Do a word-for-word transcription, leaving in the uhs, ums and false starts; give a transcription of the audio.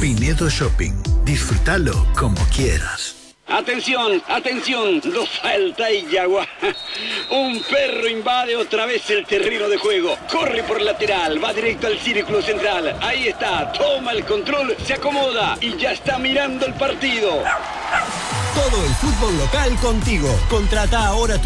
Pinedo Shopping. Disfrútalo como quieras. Atención, atención, dos falta y Yagua. Un perro invade otra vez el terreno de juego. Corre por lateral, va directo al círculo central. Ahí está, toma el control, se acomoda y ya está mirando el partido. Todo el fútbol local contigo. Contrata ahora tu